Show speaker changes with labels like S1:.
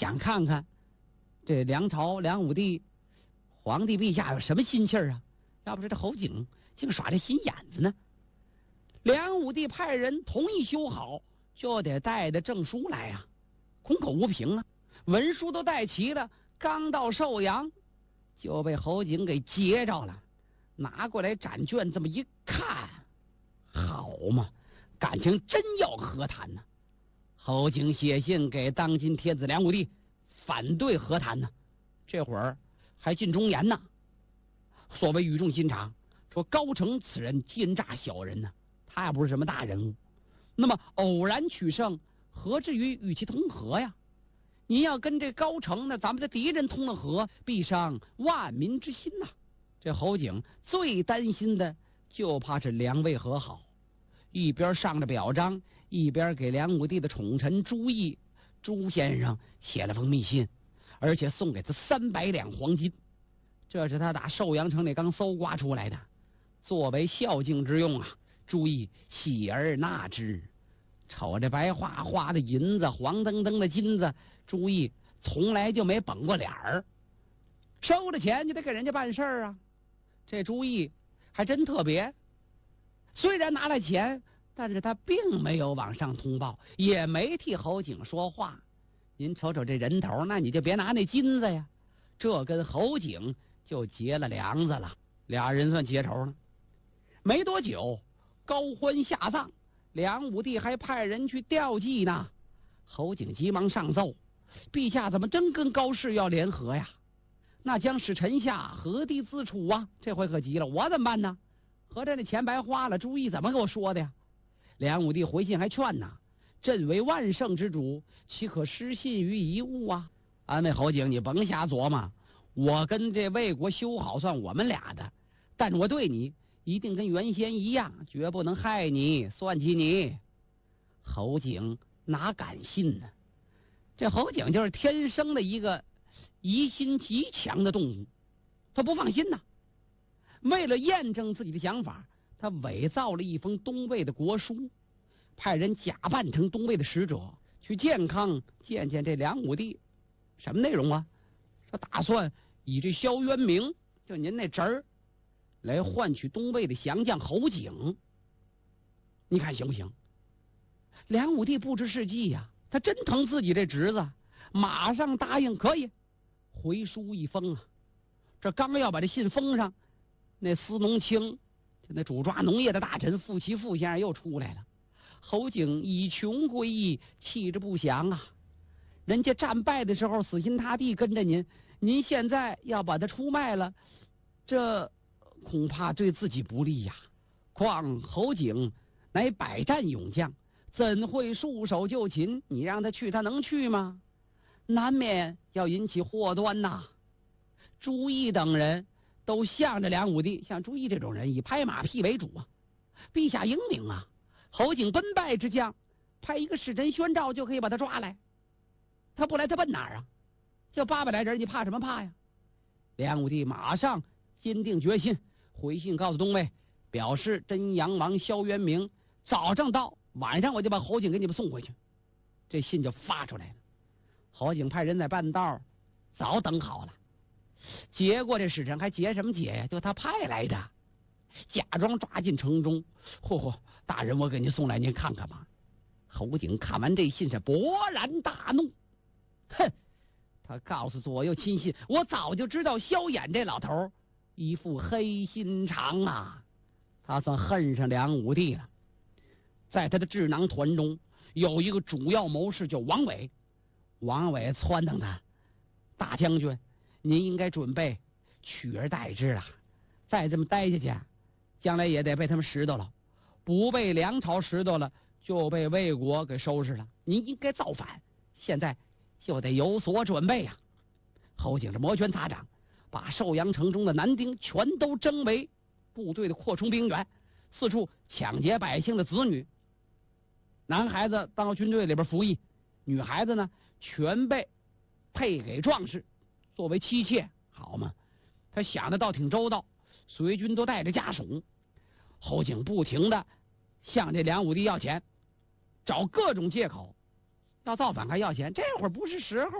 S1: 想看看这梁朝梁武帝皇帝陛下有什么心气儿啊？要不是这侯景竟耍这心眼子呢？梁武帝派人同意修好，就得带着证书来啊，空口无凭啊，文书都带齐了，刚到寿阳就被侯景给截着了，拿过来展卷，这么一看，好嘛，感情真要和谈呢。侯景写信给当今天子梁武帝，反对和谈呢。这会儿还进忠言呢，所谓语重心长，说高澄此人奸诈小人呢，他也不是什么大人物，那么偶然取胜，何至于与其通和呀？您要跟这高澄呢，咱们的敌人通了和，必伤万民之心呐。这侯景最担心的就怕是梁魏和好，一边上着表彰，一边给梁武帝的宠臣朱毅朱先生写了封密信，而且送给他300两黄金，这是他打寿阳城里刚搜刮出来的，作为孝敬之用啊。朱毅喜而纳之，瞅着白花花的银子，黄澄澄的金子，朱毅从来就没绷过脸儿。收了钱就得给人家办事儿啊。这朱毅还真特别，虽然拿了钱，但是他并没有往上通报，也没替侯景说话。您瞅瞅这人头，那你就别拿那金子呀。这跟侯景就结了梁子了，俩人算结仇了。没多久，高欢下葬，梁武帝还派人去吊祭呢。侯景急忙上奏，陛下怎么真跟高氏要联合呀？那将使臣下何地自处啊？这回可急了，我怎么办呢？合着那钱白花了，朱毅怎么给我说的呀？梁武帝回信还劝呐，朕为万圣之主，岂可失信于一物啊？安慰侯景，你甭瞎琢磨，我跟这魏国修好算我们俩的，但是我对你一定跟原先一样，绝不能害你，算计你。侯景哪敢信呢？这侯景就是天生的一个疑心极强的动物，他不放心呐。为了验证自己的想法，他伪造了一封东魏的国书，派人假扮成东魏的使者去健康见见这梁武帝。什么内容啊？说打算以这萧渊明，就您那侄儿，来换取东魏的降将侯景。你看行不行？梁武帝不知是计呀，他真疼自己这侄子，马上答应可以。回书一封啊，这刚要把这信封上，那司农卿，就那主抓农业的大臣傅其富先生又出来了。侯景以穷归义，气之不祥啊！人家战败的时候死心塌地跟着您，您现在要把他出卖了，这恐怕对自己不利呀。况侯景乃百战勇将，怎会束手就擒？你让他去，他能去吗？难免要引起祸端呐。朱毅等人都向着梁武帝，像朱毅这种人以拍马屁为主啊。陛下英明啊，侯景奔败之将，派一个使臣宣诏就可以把他抓来。他不来，他奔哪儿啊？就800来人，你怕什么怕呀？梁武帝马上坚定决心，回信告诉东魏，表示真阳王萧渊明早上到，晚上我就把侯景给你们送回去。这信就发出来了。侯景派人在半道早等好了，结果这使臣还结什么结呀？就他派来的，假装抓进城中。大人，我给您送来，您看看吧。侯景看完这信是勃然大怒，哼！他告诉左右亲信，我早就知道萧衍这老头一副黑心肠啊，他算恨上梁武帝了。在他的智囊团中有一个主要谋士叫王伟，王伟撺掇他，大将军，您应该准备取而代之了。再这么待下去，将来也得被他们拾到了，不被梁朝拾到了，就被魏国给收拾了。您应该造反，现在就得有所准备呀。侯景是摩拳擦掌，把寿阳城中的男丁全都征为部队的扩充兵员，四处抢劫百姓的子女。男孩子到军队里边服役，女孩子呢全被配给壮士作为妻妾。好嘛，他想的倒挺周到，随军都带着家属。侯景不停的向这梁武帝要钱，找各种借口，要造反还要钱，这会儿不是时候